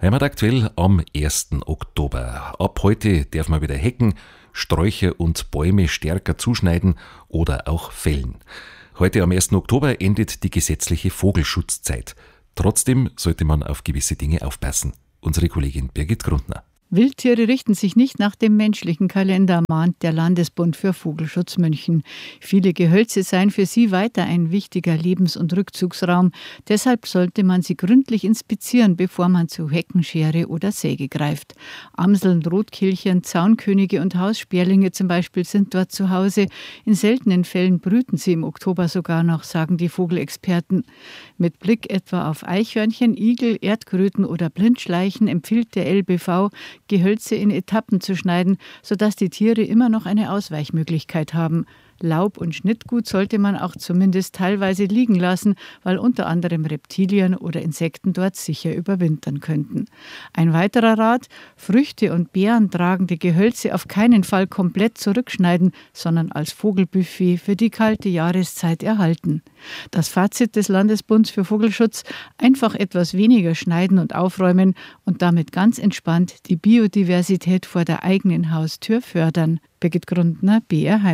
Heimataktuell am 1. Oktober. Ab heute darf man wieder hecken, Sträucher und Bäume stärker zuschneiden oder auch fällen. Heute am 1. Oktober endet die gesetzliche Vogelschutzzeit. Trotzdem sollte man auf gewisse Dinge aufpassen. Unsere Kollegin Birgit Grundner. Wildtiere richten sich nicht nach dem menschlichen Kalender, mahnt der Landesbund für Vogelschutz München. Viele Gehölze seien für sie weiter ein wichtiger Lebens- und Rückzugsraum. Deshalb sollte man sie gründlich inspizieren, bevor man zu Heckenschere oder Säge greift. Amseln, Rotkehlchen, Zaunkönige und Haussperlinge zum Beispiel sind dort zu Hause. In seltenen Fällen brüten sie im Oktober sogar noch, sagen die Vogelexperten. Mit Blick etwa auf Eichhörnchen, Igel, Erdkröten oder Blindschleichen empfiehlt der LBV, Gehölze in Etappen zu schneiden, sodass die Tiere immer noch eine Ausweichmöglichkeit haben. Laub und Schnittgut sollte man auch zumindest teilweise liegen lassen, weil unter anderem Reptilien oder Insekten dort sicher überwintern könnten. Ein weiterer Rat: Früchte und Beeren tragende Gehölze auf keinen Fall komplett zurückschneiden, sondern als Vogelbuffet für die kalte Jahreszeit erhalten. Das Fazit des Landesbunds für Vogelschutz: einfach etwas weniger schneiden und aufräumen und damit ganz entspannt die Biodiversität vor der eigenen Haustür fördern. Birgit Grundner, BR Heimat.